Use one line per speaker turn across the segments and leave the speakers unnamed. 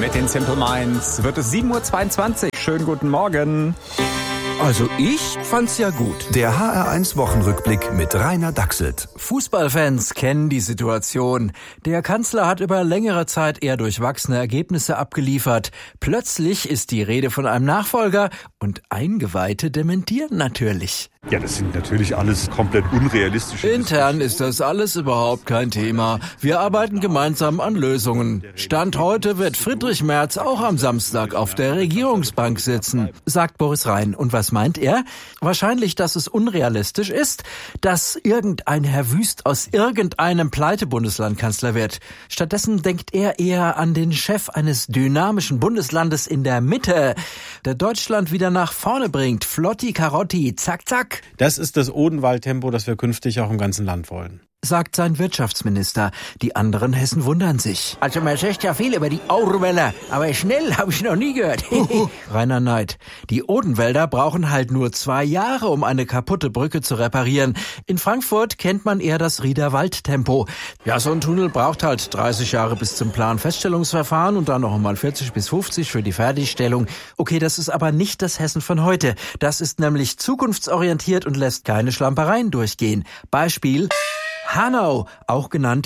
Mit den Simple Minds wird es 7.22 Uhr. Schönen guten Morgen.
Also ich fand's ja gut.
Der HR1-Wochenrückblick mit Rainer Dachselt.
Fußballfans kennen die Situation. Der Kanzler hat über längere Zeit eher durchwachsene Ergebnisse abgeliefert. Plötzlich ist die Rede von einem Nachfolger und Eingeweihte dementieren natürlich.
Ja, das sind natürlich alles komplett unrealistische
Intern ist das alles überhaupt kein Thema. Wir arbeiten gemeinsam an Lösungen. Stand heute wird Friedrich Merz auch am Samstag auf der Regierungsbank sitzen, sagt Boris Rhein. Und was meint er? Wahrscheinlich, dass es unrealistisch ist, dass irgendein Herr Wüst aus irgendeinem Pleitebundesland Kanzler wird. Stattdessen denkt er eher an den Chef eines dynamischen Bundeslandes in der Mitte, der Deutschland wieder nach vorne bringt. Flotti, Karotti, zack, zack.
Das ist das Odenwald-Tempo, das wir künftig auch im ganzen Land wollen,
sagt sein Wirtschaftsminister. Die anderen Hessen wundern sich.
Also man sagt ja viel über die Odenwälder, aber schnell habe ich noch nie gehört.
Rainer Neid. Die Odenwälder brauchen halt nur 2 Jahre, um eine kaputte Brücke zu reparieren. In Frankfurt kennt man eher das Riederwald-Tempo. Ja, so ein Tunnel braucht halt 30 Jahre bis zum Planfeststellungsverfahren und dann noch einmal 40 bis 50 für die Fertigstellung. Okay, das ist aber nicht das Hessen von heute. Das ist nämlich zukunftsorientiert und lässt keine Schlampereien durchgehen. Beispiel: Hanau, auch genannt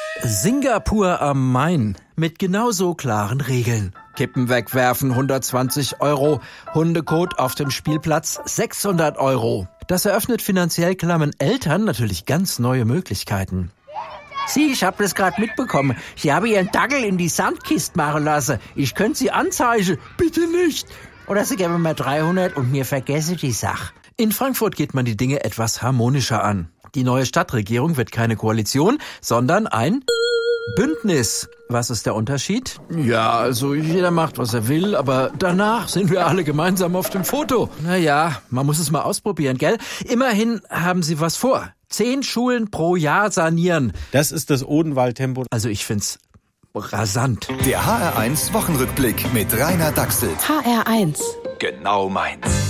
Singapur am Main, mit genauso klaren Regeln. Kippen wegwerfen 120 €, Hundekot auf dem Spielplatz 600 €. Das eröffnet finanziell klammen Eltern natürlich ganz neue Möglichkeiten.
Sie, ich habe das gerade mitbekommen. Sie haben Ihren Dackel in die Sandkiste machen lassen. Ich könnte Sie anzeigen. Bitte nicht. Oder Sie geben mir 300 und mir vergesse die Sache.
In Frankfurt geht man die Dinge etwas harmonischer an. Die neue Stadtregierung wird keine Koalition, sondern ein Bündnis. Was ist der Unterschied? Ja, also jeder macht, was er will, aber danach sind wir alle gemeinsam auf dem Foto. Naja, man muss es mal ausprobieren, gell? Immerhin haben sie was vor. 10 Schulen pro Jahr sanieren.
Das ist das Odenwald-Tempo.
Also ich find's rasant.
Der HR1-Wochenrückblick mit Rainer Dachselt.
HR1.
Genau meins.